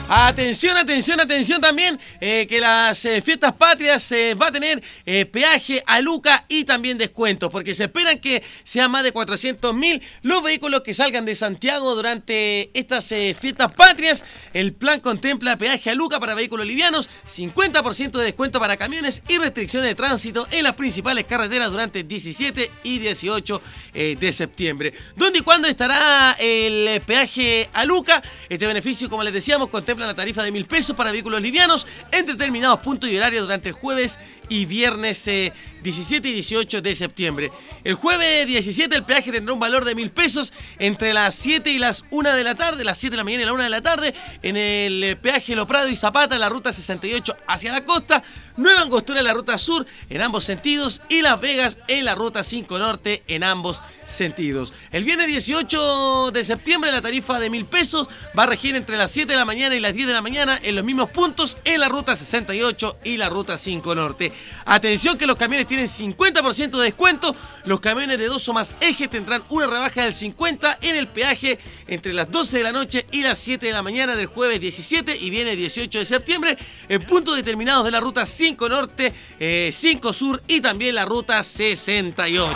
Atención, atención, atención también, que las fiestas patrias va a tener peaje a Luca y también descuentos, porque se esperan que sean más de 400.000 los vehículos que salgan de Santiago durante estas fiestas patrias. El plan contempla peaje a Luca para vehículos livianos, 50% de descuento para camiones y restricciones de tránsito en las principales carreteras durante 17 y 18 de septiembre. ¿Dónde y cuándo estará el peaje a Luca? Este beneficio, como les decíamos, contempla la tarifa de 1.000 pesos para vehículos livianos en determinados puntos y horarios durante el jueves y viernes 17 y 18 de septiembre. El jueves 17 el peaje tendrá un valor de 1.000 pesos entre las 7 y las 1 de la tarde, las 7 de la mañana y la 1 de la tarde, en el peaje Lo Prado y Zapata, en la ruta 68 hacia la costa, Nueva Angostura en la ruta sur en ambos sentidos y Las Vegas en la ruta 5 norte en ambos sentidos. El viernes 18 de septiembre la tarifa de 1.000 pesos va a regir entre las 7 de la mañana y las 10 de la mañana en los mismos puntos en la ruta 68 y la ruta 5 norte. Atención que los camiones tienen 50% de descuento. Los camiones de 2 o más ejes tendrán una rebaja del 50% en el peaje entre las 12 de la noche y las 7 de la mañana del jueves 17 y viene 18 de septiembre en puntos determinados de la ruta 5 norte, 5 sur y también la ruta 68.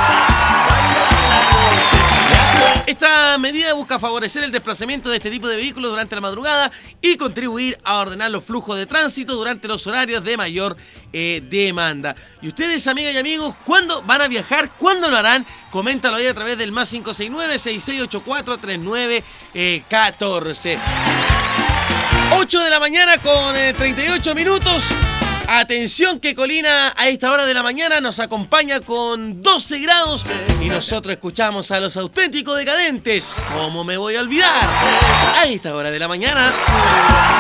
Esta medida busca favorecer el desplazamiento de este tipo de vehículos durante la madrugada y contribuir a ordenar los flujos de tránsito durante los horarios de mayor demanda. Y ustedes, amigas y amigos, ¿cuándo van a viajar? ¿Cuándo lo harán? Coméntalo ahí a través del más 569-6684-3914. 8 de la mañana con 38 minutos. Atención que Colina a esta hora de la mañana nos acompaña con 12 grados y nosotros escuchamos a los auténticos decadentes. ¿Cómo me voy a olvidar? A esta hora de la mañana.